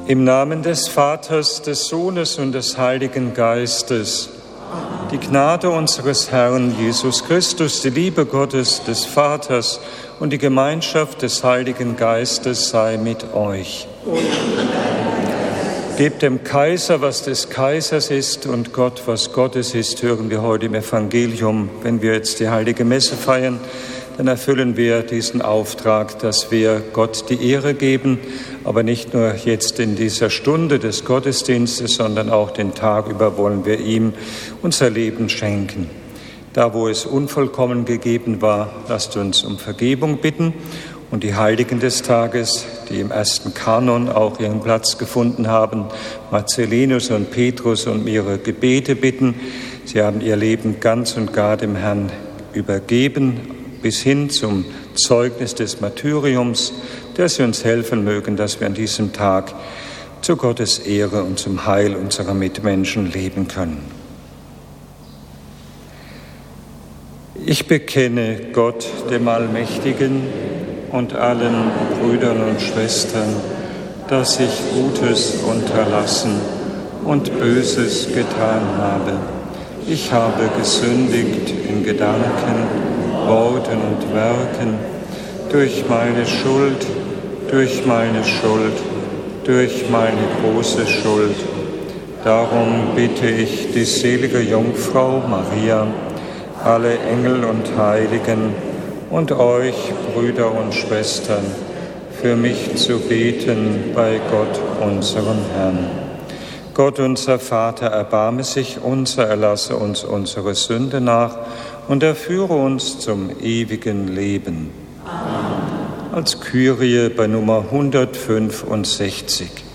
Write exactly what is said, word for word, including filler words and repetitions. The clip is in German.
Im Namen des Vaters, des Sohnes und des Heiligen Geistes, die Gnade unseres Herrn Jesus Christus, die Liebe Gottes, des Vaters und die Gemeinschaft des Heiligen Geistes sei mit euch. Gebt dem Kaiser, was des Kaisers ist, und Gott, was Gottes ist, hören wir heute im Evangelium. Wenn wir jetzt die Heilige Messe feiern, dann erfüllen wir diesen Auftrag, dass wir Gott die Ehre geben, aber nicht nur jetzt in dieser Stunde des Gottesdienstes, sondern auch den Tag über wollen wir ihm unser Leben schenken. Da, wo es unvollkommen gegeben war, lasst uns um Vergebung bitten und die Heiligen des Tages, die im ersten Kanon auch ihren Platz gefunden haben, Marcellinus und Petrus, um ihre Gebete bitten. Sie haben ihr Leben ganz und gar dem Herrn übergeben, bis hin zum Zeugnis des Martyriums, dass sie uns helfen mögen, dass wir an diesem Tag zu Gottes Ehre und zum Heil unserer Mitmenschen leben können. Ich bekenne Gott, dem Allmächtigen, und allen Brüdern und Schwestern, dass ich Gutes unterlassen und Böses getan habe. Ich habe gesündigt in Gedanken, Worten und Werken, durch meine Schuld, durch meine Schuld, durch meine große Schuld. Darum bitte ich die selige Jungfrau Maria, alle Engel und Heiligen und euch, Brüder und Schwestern, für mich zu beten bei Gott, unserem Herrn. Gott, unser Vater, erbarme sich unser, erlasse uns unsere Sünde nach und er führe uns zum ewigen Leben. Amen. Als Kyrie bei Nummer hundertfünfundsechzig.